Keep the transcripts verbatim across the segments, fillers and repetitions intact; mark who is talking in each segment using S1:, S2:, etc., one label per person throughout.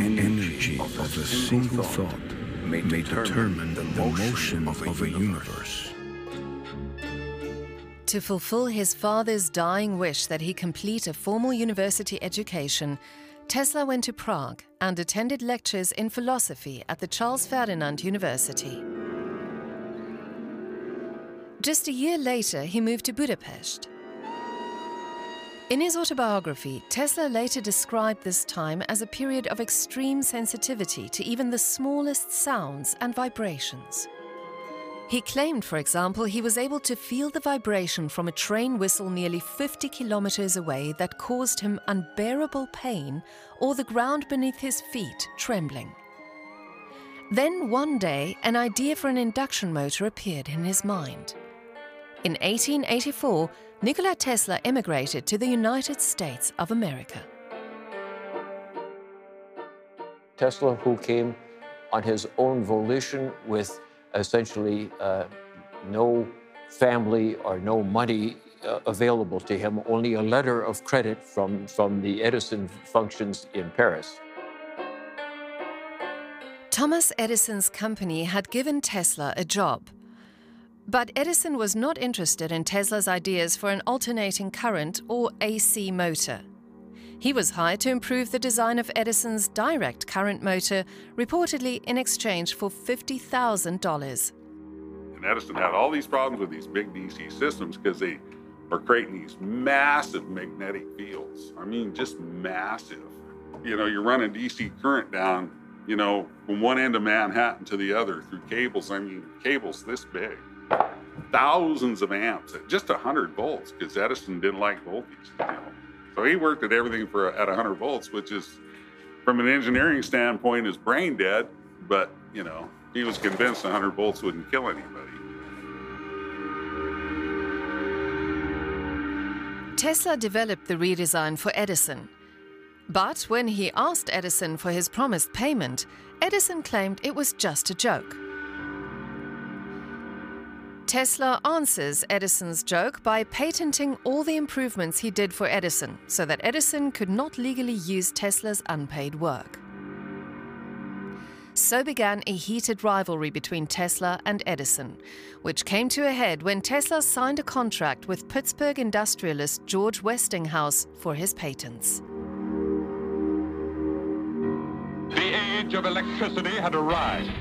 S1: energy of a single thought may determine the motion of a universe.
S2: To fulfill his father's dying wish that he complete a formal university education, Tesla went to Prague and attended lectures in philosophy at the Charles Ferdinand University. Just a year later, he moved to Budapest. In his autobiography, Tesla later described this time as a period of extreme sensitivity to even the smallest sounds and vibrations. He claimed, for example, he was able to feel the vibration from a train whistle nearly fifty kilometers away that caused him unbearable pain, or the ground beneath his feet trembling. Then one day, an idea for an induction motor appeared in his mind. In eighteen eighty-four, Nikola Tesla emigrated to the United States of America.
S3: Tesla, who came on his own volition with essentially uh, no family or no money uh, available to him, only a letter of credit from, from the Edison functions in Paris.
S2: Thomas Edison's company had given Tesla a job. But Edison was not interested in Tesla's ideas for an alternating current or A C motor. He was hired to improve the design of Edison's direct current motor, reportedly in exchange for fifty thousand dollars.
S4: And Edison had all these problems with these big D C systems because they were creating these massive magnetic fields. I mean, just massive. You know, you're running D C current down, you know, from one end of Manhattan to the other through cables. I mean, cables this big. Thousands of amps at just one hundred volts, because Edison didn't like voltage. You know? So he worked at everything for at one hundred volts, which is, from an engineering standpoint, is brain dead. But you know, he was convinced one hundred volts wouldn't kill anybody.
S2: Tesla developed the redesign for Edison. But when he asked Edison for his promised payment, Edison claimed it was just a joke. Tesla answers Edison's joke by patenting all the improvements he did for Edison, so that Edison could not legally use Tesla's unpaid work. So began a heated rivalry between Tesla and Edison, which came to a head when Tesla signed a contract with Pittsburgh industrialist George Westinghouse for his patents.
S5: The age of electricity had arrived.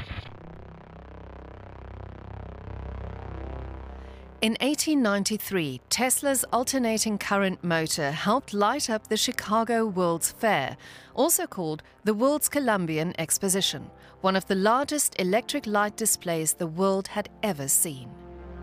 S2: In eighteen ninety-three, Tesla's alternating current motor helped light up the Chicago World's Fair, also called the World's Columbian Exposition, one of the largest electric light displays the world had ever seen.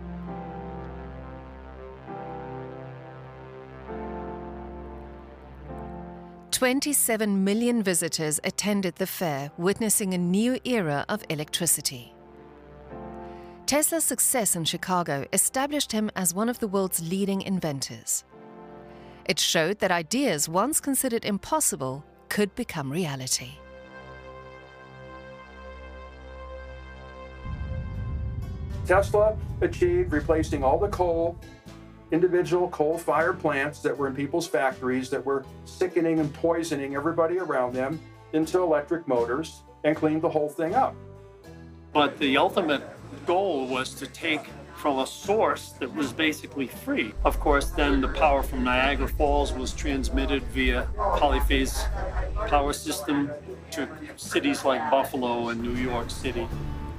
S2: twenty-seven million visitors attended the fair, witnessing a new era of electricity. Tesla's success in Chicago established him as one of the world's leading inventors. It showed that ideas once considered impossible could become reality.
S6: Tesla achieved replacing all the coal, individual coal-fired plants that were in people's factories that were sickening and poisoning everybody around them, into electric motors, and cleaned the whole thing up.
S7: But the ultimate goal was to take from a source that was basically free. Of course, then the power from Niagara Falls was transmitted via polyphase power system to cities like Buffalo and New York City.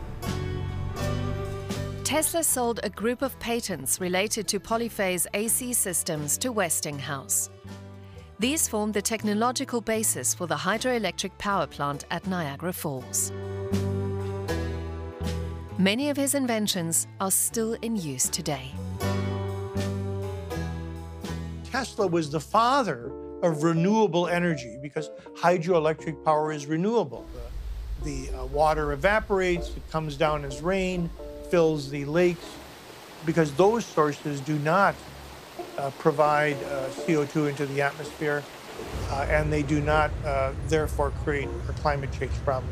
S2: Tesla sold a group of patents related to polyphase A C systems to Westinghouse. These formed the technological basis for the hydroelectric power plant at Niagara Falls. Many of his inventions are still in use today.
S8: Tesla was the father of renewable energy because hydroelectric power is renewable. The, the uh, water evaporates, it comes down as rain, fills the lakes, because those sources do not uh, provide uh, C O two into the atmosphere, uh, and they do not, uh, therefore, create a climate change problem.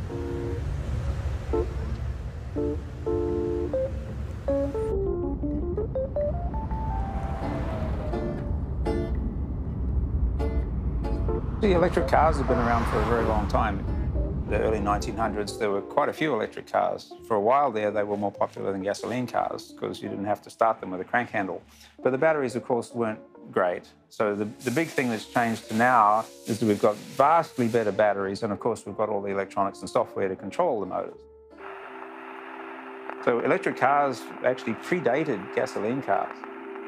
S9: The electric cars have been around for a very long time. In the early nineteen hundreds, there were quite a few electric cars. For a while there, they were more popular than gasoline cars because you didn't have to start them with a crank handle. But the batteries, of course, weren't great. So the, the big thing that's changed to now is that we've got vastly better batteries, and of course, we've got all the electronics and software to control the motors. So electric cars actually predated gasoline cars.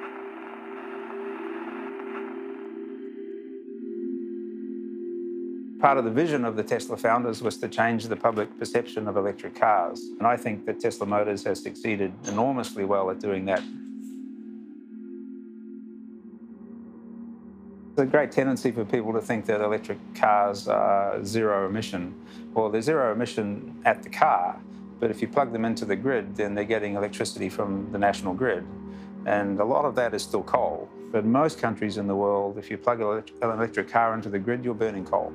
S9: Part of the vision of the Tesla founders was to change the public perception of electric cars. And I think that Tesla Motors has succeeded enormously well at doing that. There's a great tendency for people to think that electric cars are zero emission. Well, they're zero emission at the car, but if you plug them into the grid, then they're getting electricity from the national grid. And a lot of that is still coal. But in most countries in the world, if you plug an electric car into the grid, you're burning coal.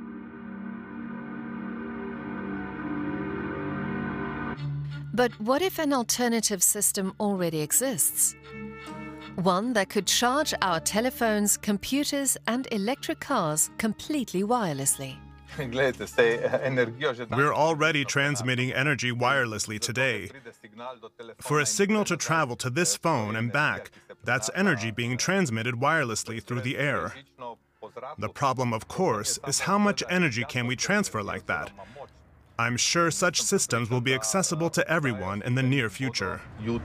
S2: But what if an alternative system already exists? One that could charge our telephones, computers, and electric cars completely wirelessly.
S10: We're already transmitting energy wirelessly today. For a signal to travel to this phone and back, that's energy being transmitted wirelessly through the air. The problem, of course, is how much energy can we transfer like that? I'm sure such systems will be accessible to everyone in the near future.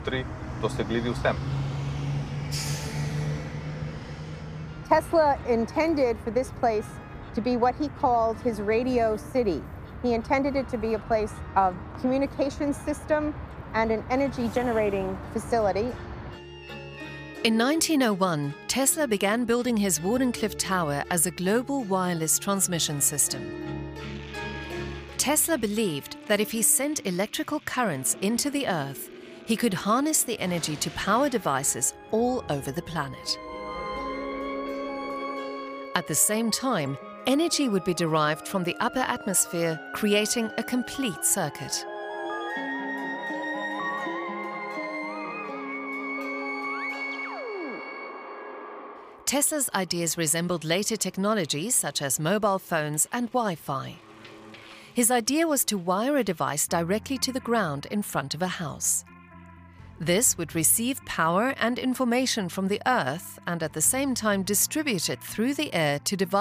S11: Tesla intended for this place to be what he called his radio city. He intended it to be a place of communication system and an energy generating facility.
S2: In nineteen oh one, Tesla began building his Wardenclyffe Tower as a global wireless transmission system. Tesla believed that if he sent electrical currents into the Earth, he could harness the energy to power devices all over the planet. At the same time, energy would be derived from the upper atmosphere, creating a complete circuit. Tesla's ideas resembled later technologies such as mobile phones and Wi-Fi. His idea was to wire a device directly to the ground in front of a house. This would receive power and information from the Earth and at the same time distribute it through the air to devices